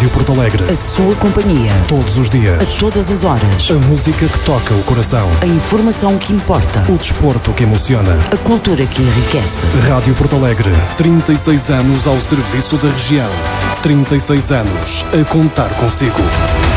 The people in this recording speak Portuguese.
Rádio Porto Alegre. A sua companhia. Todos os dias. A todas as horas. A música que toca o coração. A informação que importa. O desporto que emociona. A cultura que enriquece. Rádio Porto Alegre. 36 anos ao serviço da região. 36 anos a contar consigo.